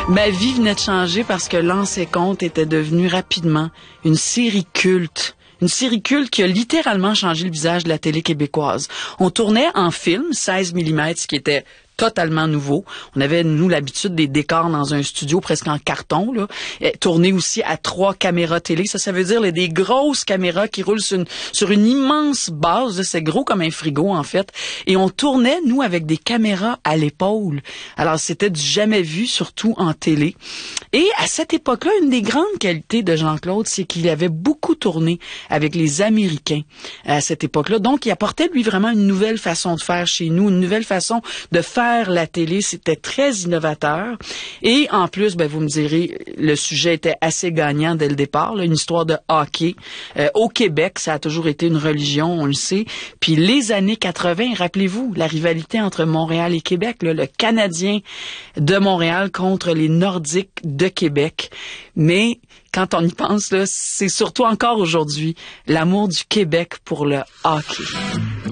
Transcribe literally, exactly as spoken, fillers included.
Ma vie venait de changer parce que Lance et Compte était devenu rapidement une série culte. Une série culte qui a littéralement changé le visage de la télé québécoise. On tournait en film, seize millimètres, ce qui était totalement nouveau. On avait, nous, l'habitude des décors dans un studio presque en carton, là. Tourné aussi à trois caméras télé. Ça, ça veut dire là, des grosses caméras qui roulent sur une, sur une immense base. C'est gros comme un frigo, en fait. Et on tournait, nous, avec des caméras à l'épaule. Alors, c'était du jamais vu, surtout en télé. Et à cette époque-là, une des grandes qualités de Jean-Claude, c'est qu'il avait beaucoup tourné avec les Américains à cette époque-là. Donc, il apportait, lui, vraiment une nouvelle façon de faire chez nous, une nouvelle façon de faire la télé, c'était très innovateur. Et en plus, ben vous me direz, le sujet était assez gagnant dès le départ, là, une histoire de hockey. Euh, au Québec, ça a toujours été une religion, on le sait. Puis les années quatre-vingts, rappelez-vous, la rivalité entre Montréal et Québec, là, le Canadien de Montréal contre les Nordiques de Québec. Mais quand on y pense, là, c'est surtout encore aujourd'hui l'amour du Québec pour le hockey.